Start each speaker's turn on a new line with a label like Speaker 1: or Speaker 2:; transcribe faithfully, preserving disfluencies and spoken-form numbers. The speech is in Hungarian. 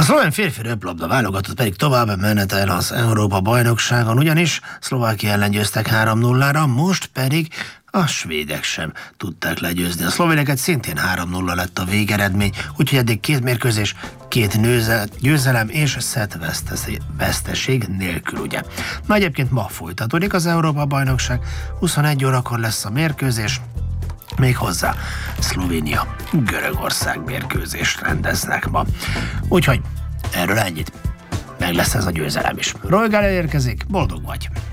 Speaker 1: szlovén férfi röplabda válogatott pedig tovább menetel az Európa-bajnokságon, ugyanis Szlovákia ellen győztek három nullára, most pedig a svédek sem tudták legyőzni. A szlovéneket szintén három nulla lett a végeredmény, úgyhogy eddig két mérkőzés, két nőze, győzelem és szett veszteség nélkül, ugye. Na egyébként ma folytatódik az Európa-bajnokság, huszonegy órakor lesz a mérkőzés, még hozzá Szlovénia, Görögország mérkőzést rendeznek ma. Úgyhogy erről ennyit. Meg lesz ez a győzelem is. Rolgál érkezik, boldog vagy!